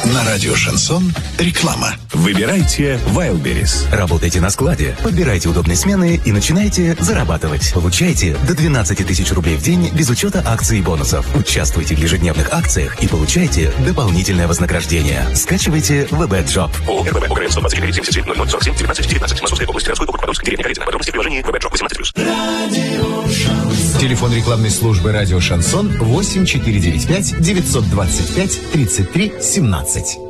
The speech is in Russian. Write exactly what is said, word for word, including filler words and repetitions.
На радио «Шансон» реклама. Выбирайте Wildberries. Работайте на складе, подбирайте удобные смены и начинайте зарабатывать. Получайте до двенадцать тысяч рублей в день без учета акций и бонусов. Участвуйте в ежедневных акциях и получайте дополнительное вознаграждение. Скачивайте вэ бэ джоб. ООО РББ УКР сто двадцать четыре семьдесят семь ноль ноль сорок семь девятнадцать девятнадцать. Московская область, городской округ Подольск, деревня Калитина. Подробности в приложении вэ бэ джоб восемнадцать плюс. Телефон рекламной службы «Радио Шансон» восемь четыре девять пять девятьсот двадцать пять тридцать три семнадцать.